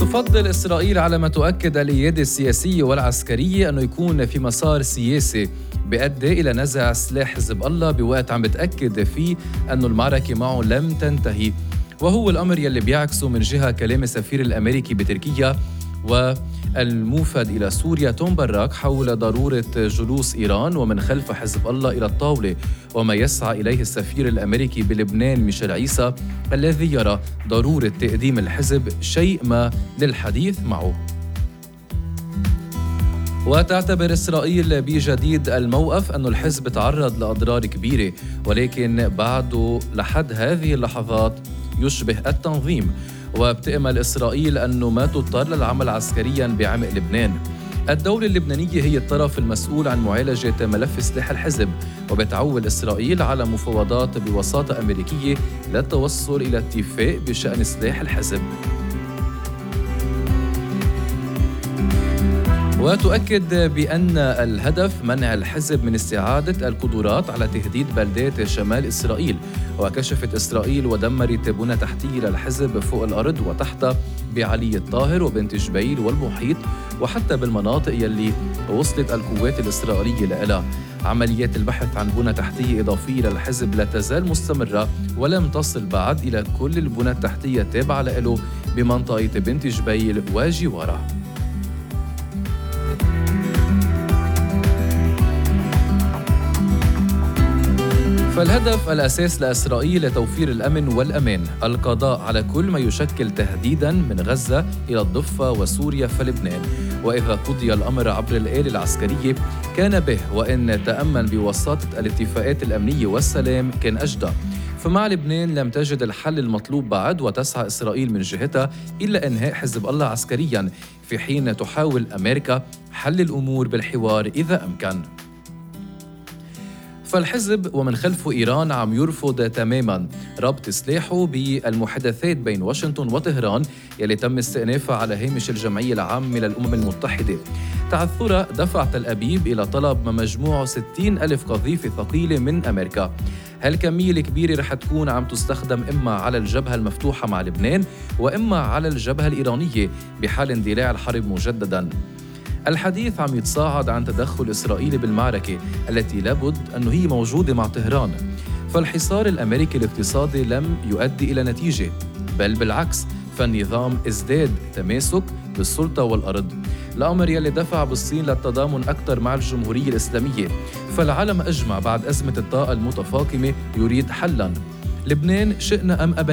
تفضل إسرائيل على ما تؤكد الأيادي السياسية والعسكرية أنه يكون في مسار سياسي بيؤدي إلى نزع سلاح حزب الله بوقت عم بتأكد فيه أنه المعركة معه لم تنتهي، وهو الأمر يلي بيعكسه من جهة كلام السفير الأمريكي بتركيا والموفد إلى سوريا توم براك حول ضرورة جلوس إيران ومن خلف حزب الله إلى الطاولة، وما يسعى إليه السفير الأمريكي بلبنان ميشيل عيسى الذي يرى ضرورة تقديم الحزب شيء ما للحديث معه. وتعتبر إسرائيل بجديد الموقف أن الحزب تعرض لأضرار كبيرة، ولكن بعده لحد هذه اللحظات يشبه التنظيم، وبتأمل إسرائيل أنه ما تضطر للعمل عسكرياً بعمق لبنان. الدولة اللبنانية هي الطرف المسؤول عن معالجة ملف سلاح الحزب، وبتعول إسرائيل على مفاوضات بوساطة أمريكية للتوصل إلى اتفاق بشأن سلاح الحزب. وتؤكد بأن الهدف منع الحزب من استعادة القدرات على تهديد بلدات شمال إسرائيل، وكشفت إسرائيل ودمرت بنى تحتية للحزب فوق الأرض وتحت بعلي الطاهر وبنت جبيل والمحيط، وحتى بالمناطق يلي وصلت القوات الإسرائيلية لها. عمليات البحث عن بنى تحتية إضافية للحزب لا تزال مستمرة، ولم تصل بعد إلى كل البنى التحتية التابعة له بمنطقة بنت جبيل وجوارها. فالهدف الأساس لإسرائيل توفير الأمن والأمان، القضاء على كل ما يشكل تهديداً من غزة إلى الضفة وسوريا فلبنان، وإذا قضي الأمر عبر الآلة العسكرية كان به، وإن تأمن بوساطة الاتفاقات الأمنية والسلام كان أجدى. فمع لبنان لم تجد الحل المطلوب بعد، وتسعى إسرائيل من جهتها إلى إنهاء حزب الله عسكرياً، في حين تحاول أمريكا حل الأمور بالحوار إذا أمكن. فالحزب ومن خلفه إيران عم يرفض تماماً ربط سلاحه بالمحادثات بين واشنطن وطهران يلي تم استئنافها على هامش الجمعية العامة للأمم المتحدة. تعثرها دفع تل أبيب إلى طلب مجموعه 60,000 قذيفة ثقيلة من أمريكا. هالكمية الكبيرة رح تكون عم تستخدم إما على الجبهة المفتوحة مع لبنان وإما على الجبهة الإيرانية بحال اندلاع الحرب مجدداً. الحديث عم يتصاعد عن تدخل إسرائيل بالمعركة التي لابد أنه هي موجودة مع طهران. فالحصار الأمريكي الاقتصادي لم يؤدي إلى نتيجة، بل بالعكس، فالنظام ازداد تماسك بالسلطة والأرض، الأمر يلي دفع بالصين للتضامن أكثر مع الجمهورية الإسلامية. فالعالم أجمع بعد أزمة الطاقة المتفاقمة يريد حلاً. لبنان شئنا أم أبينا